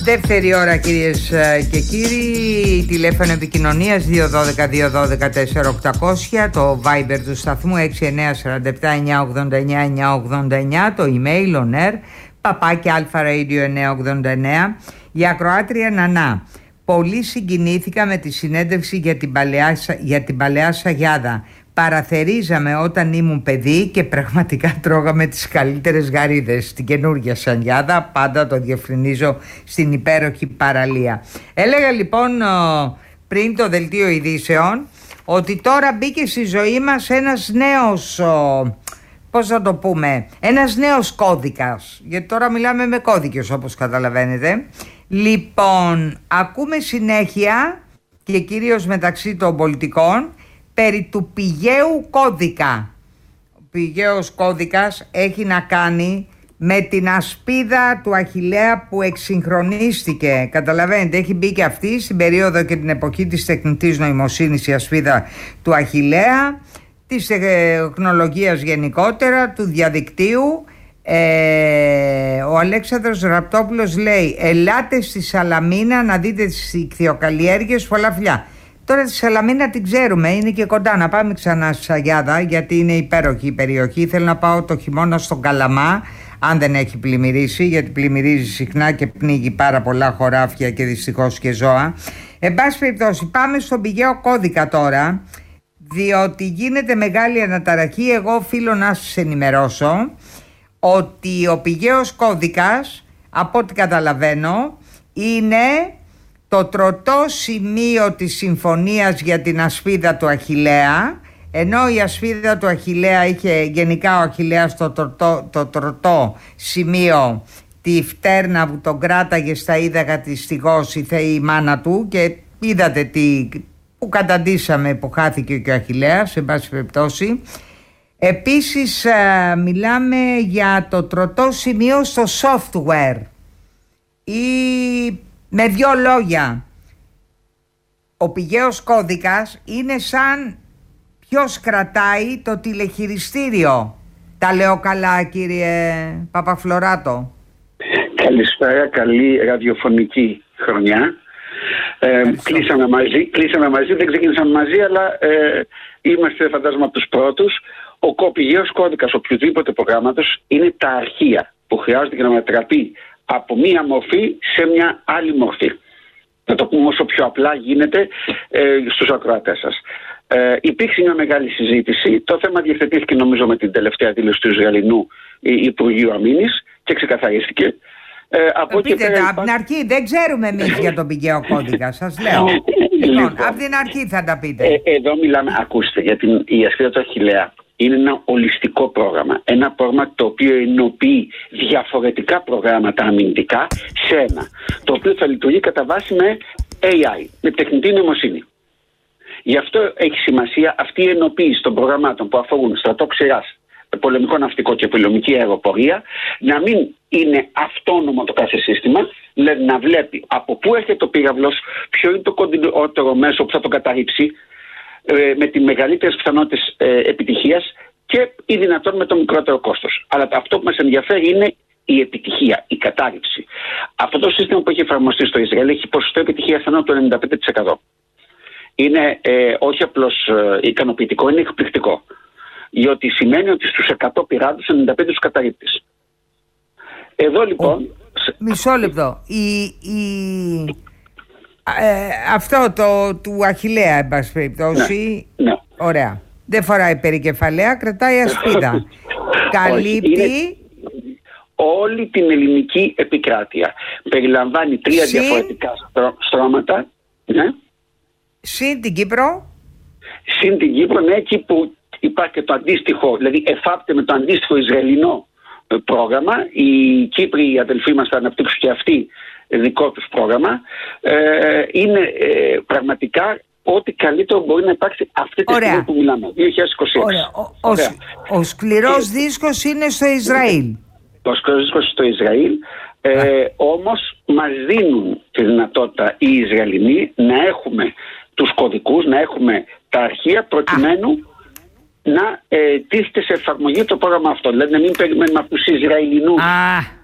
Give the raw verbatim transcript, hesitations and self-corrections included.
Δεύτερη ώρα, κυρίες και κύριοι. Τηλέφωνο επικοινωνίας δύο ένα δύο δύο ένα δύο τέσσερα οκτακόσια. Το Viber του σταθμού έξι εννιά τέσσερα επτά εννιά ογδόντα εννιά εννιά ογδόντα εννιά. Το email onair παπάκι αλφα-radio εννιά ογδόντα εννιά. Η ακροάτρια Νανά. Πολύ συγκινήθηκα με τη συνέντευξη για την παλαιά, για την παλαιά Σαγιάδα. Παραθερίζαμε όταν ήμουν παιδί και πραγματικά τρώγαμε τις καλύτερες γαρίδες. Στην καινούργια Σαγιάδα, πάντα το διευκρινίζω, στην υπέροχη παραλία. Έλεγα λοιπόν πριν το δελτίο ειδήσεων ότι τώρα μπήκε στη ζωή μας ένας νέος, πώς θα το πούμε, ένας νέος κώδικας. Γιατί τώρα μιλάμε με κώδικες, όπως καταλαβαίνετε. Λοιπόν, ακούμε συνέχεια και κυρίως μεταξύ των πολιτικών περί του πηγαίου κώδικα. Ο πηγαίος κώδικας έχει να κάνει με την ασπίδα του Αχιλλέα που εξυγχρονίστηκε. Καταλαβαίνετε, έχει μπει και αυτή στην περίοδο και την εποχή της τεχνητής νοημοσύνης η ασπίδα του Αχιλλέα, της τεχνολογίας γενικότερα, του διαδικτύου. Ε, ο Αλέξανδρος Ραπτόπουλος λέει: ελάτε στη Σαλαμίνα να δείτε τις ικτιοκαλλιέργειες, πολλά φιλιά. Τώρα τη Σαλαμίνα την ξέρουμε, είναι και κοντά. Να πάμε ξανά στη Σαγιάδα, γιατί είναι υπέροχη η περιοχή. Θέλω να πάω το χειμώνα στον Καλαμά, αν δεν έχει πλημμυρίσει, γιατί πλημμυρίζει συχνά και πνίγει πάρα πολλά χωράφια και δυστυχώς και ζώα. Εν πάση περιπτώσει, πάμε στον πηγαίο κώδικα τώρα, διότι γίνεται μεγάλη αναταραχή. Εγώ οφείλω να σας ενημερώσω ότι ο πηγαίος κώδικας, από ό,τι καταλαβαίνω, είναι το τροτό σημείο της συμφωνίας για την ασπίδα του Αχιλλέα, ενώ η ασπίδα του Αχιλλέα είχε γενικά ο Αχιλλέας το τροτό, το τροτό σημείο, τη φτέρνα που τον κράταγε στα ύδατα της στιγός η θεή η μάνα του, και είδατε τι, που καταντήσαμε που χάθηκε και ο Αχιλλέας, σε πάση περιπτώσει. Επίσης α, μιλάμε για το τροτό σημείο στο software, ή με δύο λόγια, ο πηγαίος κώδικας είναι σαν ποιος κρατάει το τηλεχειριστήριο. Τα λέω καλά, κύριε Παπαφλωράτο? Καλησπέρα, καλή ραδιοφωνική χρονιά. Ε, κλείσαμε, μαζί, κλείσαμε μαζί, δεν ξεκίνησαμε μαζί, αλλά ε, είμαστε φαντάζομαι από τους πρώτους. Ο πηγαίος κώδικας οποιοδήποτε προγράμματος είναι τα αρχεία που χρειάζεται για να μετατραπεί από μία μορφή σε μια άλλη μορφή. Να το πούμε όσο πιο απλά γίνεται ε, στους ακροατές σας. Ε, υπήρξε μια μεγάλη συζήτηση. Το θέμα διευθετήθηκε νομίζω με την τελευταία δήλωση του Ισραηλινού Υπουργείου Αμήνης και ξεκαθαρίστηκε. Ε, από Πείτε πέρα, τα, υπά... από την αρχή δεν ξέρουμε εμείς για τον πηγαίο κώδικα, σας λέω. Λοιπόν, λοιπόν, από την αρχή θα τα πείτε. Ε, εδώ μιλάμε, ακούστε, για την η ασπίδα του Αχιλλέα. Είναι ένα ολιστικό πρόγραμμα. Ένα πρόγραμμα το οποίο ενοποιεί διαφορετικά προγράμματα αμυντικά σε ένα. Το οποίο θα λειτουργεί κατά βάση με έι άι, με τεχνητή νοημοσύνη. Γι' αυτό έχει σημασία αυτή η ενοποίηση των προγραμμάτων που αφορούν στρατό ξηράς, πολεμικό ναυτικό και πολεμική αεροπορία, να μην είναι αυτόνομο το κάθε σύστημα, δηλαδή να βλέπει από πού έρχεται ο πύραυλος, ποιο είναι το κοντινότερο μέσο που θα το καταρρύψει, με τις μεγαλύτερες πιθανότητες ε, επιτυχίας και ή δυνατόν με το μικρότερο κόστος. Αλλά αυτό που μας ενδιαφέρει είναι η επιτυχία, η κατάρριψη. Αυτό το σύστημα που έχει εφαρμοστεί στο Ισραήλ έχει ποσοστό επιτυχίας άνω του ενενήντα πέντε τοις εκατό. Είναι ε, όχι απλώς ε, ικανοποιητικό, είναι εκπληκτικό. Διότι σημαίνει ότι στους εκατό πειράτους ενενήντα πέντε τους καταρρύπτεις. Εδώ λοιπόν... Ο, μισό λεπτό. Η... η... Ε, αυτό το του Αχιλλέα, εν πάση περιπτώσει, ναι, ναι. Ωραία. Δεν φοράει περικεφαλαία, κρατάει ασπίδα. Καλύπτει είναι όλη την ελληνική επικράτεια. Περιλαμβάνει τρία Συν... διαφορετικά στρώματα. Ναι. Συν την Κύπρο. Συν την Κύπρο, ναι, εκεί που υπάρχει και το αντίστοιχο, δηλαδή εφάπτεται με το αντίστοιχο Ισραηλινό πρόγραμμα. Οι Κύπροι, οι αδελφοί μας, θα αναπτύξουν και αυτοί δικό τους πρόγραμμα. Ε, είναι ε, πραγματικά ό,τι καλύτερο μπορεί να υπάρξει αυτή τη στιγμή που μιλάμε, δύο χιλιάδες είκοσι έξι. Ωραία. Ο, Ωραία. ο, ο σκληρός και... δίσκος είναι στο Ισραήλ. Ο σκληρός δίσκος στο Ισραήλ. Ε, όμως μας δίνουν τη δυνατότητα οι Ισραηλινοί να έχουμε τους κωδικούς, να έχουμε τα αρχεία προκειμένου Α. να ε, τίθεται σε εφαρμογή το πρόγραμμα αυτό. Δηλαδή να μην περιμένουμε από τους Ισραηλινούς. Α.